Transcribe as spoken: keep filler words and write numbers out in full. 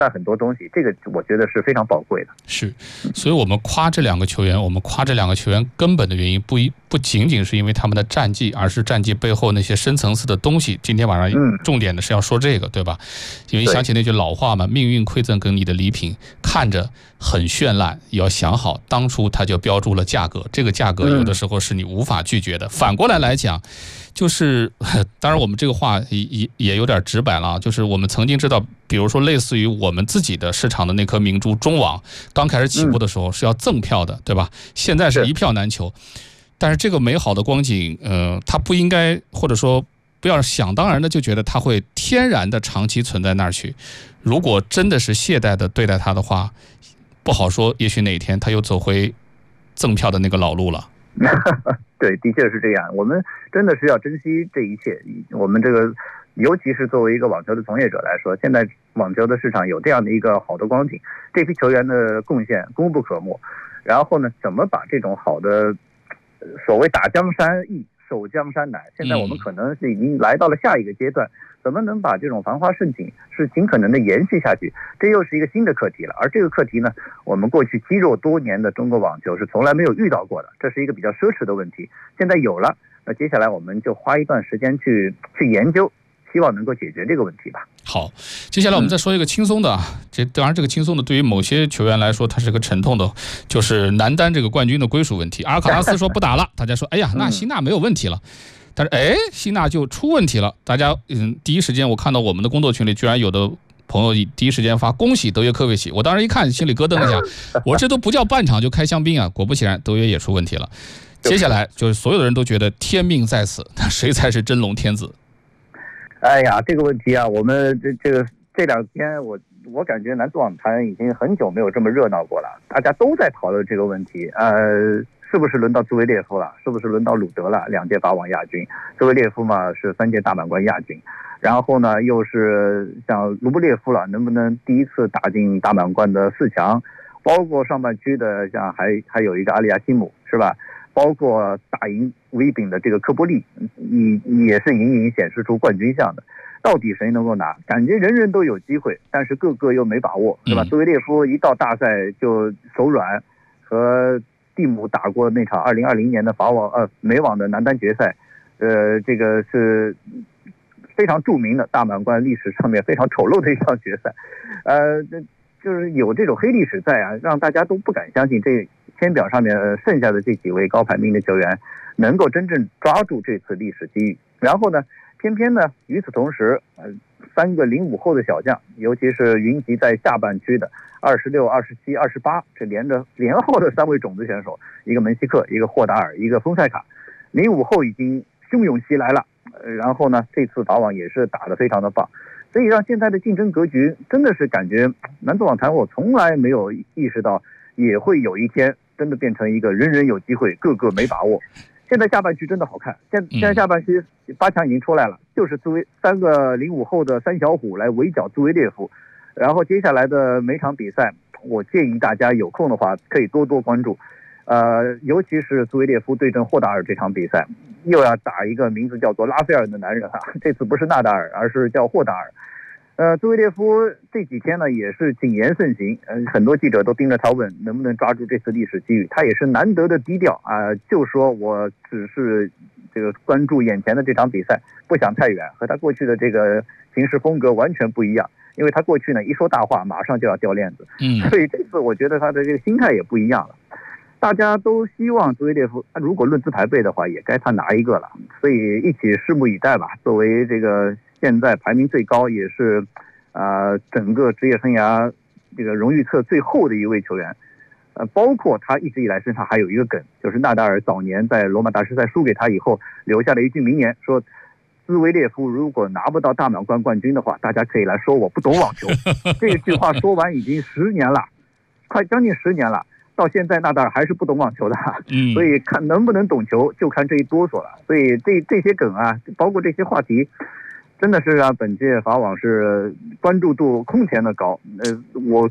很多东西，这个我觉得是非常宝贵的。 是，所以我们夸这两个球员，我们夸这两个球员根本的原因不一不仅仅是因为他们的战绩，而是战绩背后那些深层次的东西。今天晚上重点的是要说这个，嗯、对吧？因为想起那句老话嘛，命运馈赠给你的礼品看着很绚烂，也要想好当初他就标注了价格，这个价格有的时候是你无法拒绝的。嗯、反过来来讲，就是当然我们这个话也也也有点直白了，就是我们曾经知道，比如说类似于我们自己的市场的那颗明珠中网，刚开始起步的时候是要赠票的，对吧？现在是一票难求。但是这个美好的光景，呃，它不应该，或者说不要想当然的就觉得它会天然的长期存在那儿去。如果真的是懈怠的对待它的话，不好说，也许哪一天它又走回赠票的那个老路了。 对，的确是这样。我们真的是要珍惜这一切。我们这个，尤其是作为一个网球的从业者来说，现在网球的市场有这样的一个好的光景，这批球员的贡献功不可没。然后呢，怎么把这种好的所谓打江山易，守江山难。现在我们可能是已经来到了下一个阶段，怎么能把这种繁花盛景是尽可能的延续下去？这又是一个新的课题了。而这个课题呢，我们过去积弱多年的中国网球是从来没有遇到过的，这是一个比较奢侈的问题。现在有了，那接下来我们就花一段时间去去研究，希望能够解决这个问题吧。 好，接下来我们再说一个轻松的啊，这当然这个轻松的对于某些球员来说，它是个沉痛的，就是男单这个冠军的归属问题。阿尔卡拉斯说不打了，大家说哎呀，那辛纳没有问题了。但是哎，辛纳就出问题了。大家嗯，第一时间我看到我们的工作群里居然有的朋友第一时间发恭喜德约科维奇，我当时一看心里咯噔一下，我说这都不叫半场就开香槟啊！果不其然，德约也出问题了。接下来就是所有的人都觉得天命在此，那谁才是真龙天子？ 哎呀，这个问题啊，我们这这个这两天我我感觉男子网坛已经很久没有这么热闹过了，大家都在讨论这个问题。呃，是不是轮到兹维列夫了？是不是轮到鲁德了？两届法网亚军，兹维列夫嘛是三届大满贯亚军，然后呢又是像卢布列夫了，能不能第一次打进大满贯的四强？包括上半区的像还还有一个阿里亚西姆是吧？包括打赢维丙的这个科波利，也也是隐隐显示出冠军相的。到底谁能够拿？感觉人人都有机会，但是个个又没把握，是吧？兹维列夫一到大赛就手软，和蒂姆打过那场二零二零年的法网呃美网的男单决赛，呃，这个是非常著名的大满贯历史上面非常丑陋的一场决赛，呃，就是有这种黑历史在啊，让大家都不敢相信这签表上面剩下的这几位高排名的球员能够真正抓住这次历史机遇。然后呢，偏偏呢，与此同时，呃，三个零五后的小将，尤其是云集在下半区的二十六、二十七、二十八，这连着连号的三位种子选手，一个门西克，一个霍达尔，一个丰塞卡，零五后已经汹涌袭来了。呃，然后呢，这次法网也是打得非常的棒，所以让现在的竞争格局真的是感觉男子网坛我从来没有意识到也会有一天真的变成一个人人有机会，个个没把握。现在下半区真的好看，现现在下半区八强已经出来了，就是兹维三个零五后的三小虎来围剿兹维列夫。然后接下来的每场比赛，我建议大家有空的话可以多多关注，呃，尤其是兹维列夫对阵霍达尔这场比赛，又要打一个名字叫做拉斐尔的男人啊，这次不是纳达尔，而是叫霍达尔。呃，兹维列夫这几天呢也是谨言慎行，呃，很多记者都盯着他问能不能抓住这次历史机遇，他也是难得的低调啊、呃，就说我只是这个关注眼前的这场比赛，不想太远，和他过去的这个行事风格完全不一样。因为他过去呢一说大话马上就要掉链子，嗯，所以这次我觉得他的这个心态也不一样了。大家都希望兹维列夫，如果论资排辈的话，也该他拿一个了，所以一起拭目以待吧。作为这个现在排名最高，也是啊、呃、整个职业生涯这个荣誉册最后的一位球员，呃，包括他一直以来身上还有一个梗，就是纳达尔早年在罗马大师赛输给他以后留下了一句名言，说兹维列夫如果拿不到大满贯冠军的话，大家可以来说我不懂网球。这句话说完已经十年了，快将近十年了，到现在纳达尔还是不懂网球的，所以看能不能懂球就看这一哆嗦了。所以这这些梗啊，包括这些话题，真的是让本届法网是关注度空前的高。呃，我